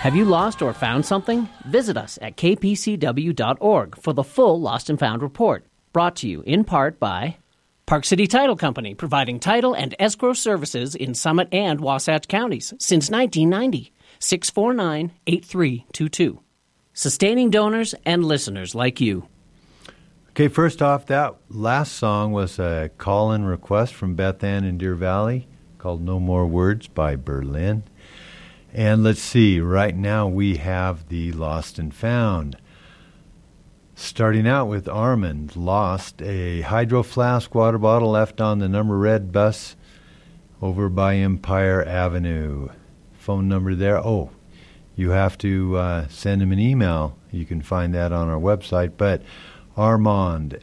Have you lost or found something? Visit us at kpcw.org for the full Lost and Found report. Brought to you in part by Park City Title Company, providing title and escrow services in Summit and Wasatch counties since 1990. 649-8322. Sustaining donors and listeners like you. Okay, first off, that last song was a call-in request from Beth Ann in Deer Valley called No More Words by Berlin. And let's see, right now we have the Lost and Found. Starting out with Armand, lost a Hydro Flask water bottle left on the number red bus over by Empire Avenue. Phone number there. Oh, you have to send him an email. You can find that on our website. But Armand,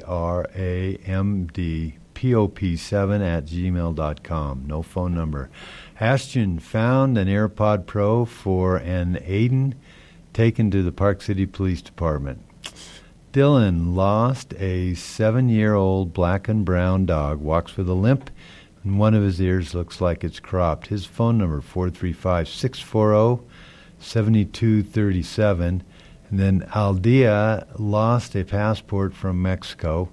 ARAMD, POP7 @gmail.com. No phone number. Ashton found an AirPod Pro for an Aiden taken to the Park City Police Department. Dylan lost a 7-year-old black and brown dog, walks with a limp, and one of his ears looks like it's cropped. His phone number, 435-640-7237. And then Aldea lost a passport from Mexico,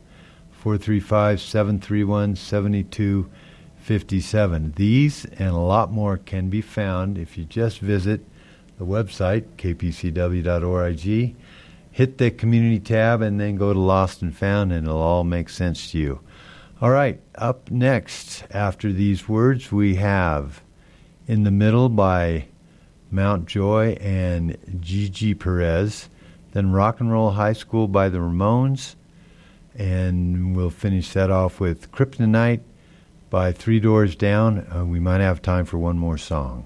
435-731-7257. These and a lot more can be found if you just visit the website, kpcw.org, hit the community tab, and then go to Lost and Found, and it'll all make sense to you. All right, up next, after these words, we have In the Middle by Mount Joy and Gigi Perez, then Rock and Roll High School by the Ramones, and we'll finish that off with Kryptonite by Three Doors Down. We might have time for one more song.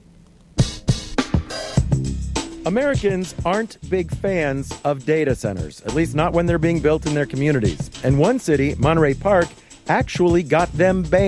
Americans aren't big fans of data centers, at least not when they're being built in their communities. And one city, Monterey Park, actually got them banned.